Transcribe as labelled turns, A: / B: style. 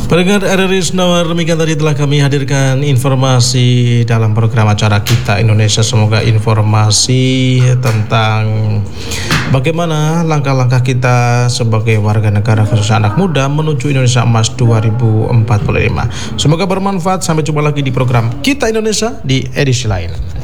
A: Pendengar RRI Senawar, demikian tadi telah kami hadirkan informasi dalam program acara Kita Indonesia. Semoga informasi tentang bagaimana langkah-langkah kita sebagai warga negara khususnya anak muda menuju Indonesia Emas 2045. Semoga bermanfaat. Sampai jumpa lagi di program Kita Indonesia di edisi lain.